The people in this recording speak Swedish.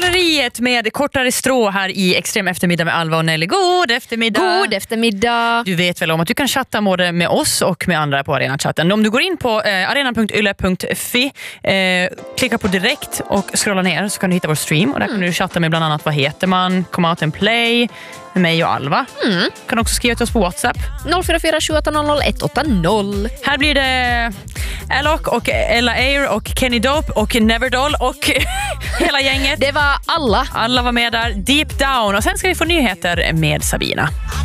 Måleriet med kortare strå här i Extrem eftermiddag med Alva och Nelly. God eftermiddag. God eftermiddag. Du vet väl om att du kan chatta både med oss och med andra på Arenachatten. Om du går in på arena.yle.fi, klicka på direkt och scrolla ner så kan du hitta vår stream. Och där kan du chatta med bland annat vad heter man, come out and play med mig och Alva. Kan också skriva till oss på WhatsApp 044 780 180. Här blir det Alok och Ella Air och Kenny Dope och Neverdoll och hela gänget. Det var alla. Alla var med där, deep down. Och sen ska vi få nyheter med Sabina.